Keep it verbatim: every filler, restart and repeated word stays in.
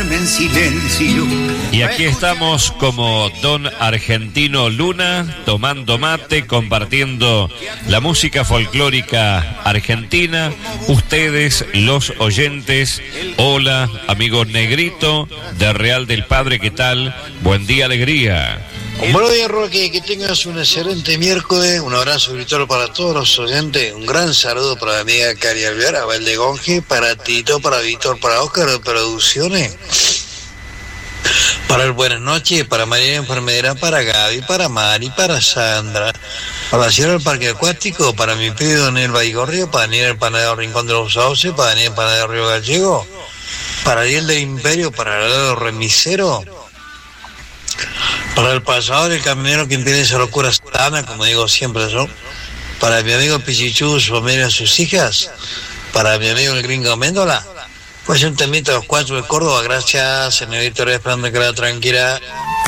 duerme en silencio. Y aquí estamos como Don Argentino Luna, tomando mate, compartiendo la música folclórica argentina. Ustedes, los oyentes, hola, amigo Negrito de Real del Padre, ¿qué tal? Buen día, alegría. Buenos días, Roque, que tengas un excelente miércoles, un abrazo virtual para todos los oyentes, un gran saludo para mi amiga Cari Alvear, Abel de Gonge, para Tito, para Víctor, para Óscar de Producciones, para el Buenas Noches, para María Enfermera, para Gaby, para Mari, para Sandra, para la señora del Parque Acuático, para mi pibe Don Elba Igorrio, para Daniel el Panadero Rincón de los Sauces, para Daniel el Panadero Río Gallego, para Ariel del Imperio, para el Remisero, para el pasador, el camionero que impide esa locura sana, como digo siempre yo, para mi amigo Pichichú, su familia, sus hijas, para mi amigo el gringo Méndola, pues un temita de los cuatro de Córdoba. Gracias, señorita, esperando que la tranquila.